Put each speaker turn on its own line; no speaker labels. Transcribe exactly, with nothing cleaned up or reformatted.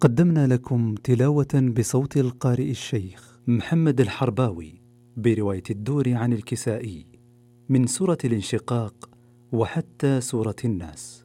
قدمنا لكم تلاوة بصوت القارئ الشيخ محمد الحرباوي برواية الدور عن الكسائي من سورة الانشقاق وحتى سورة الناس.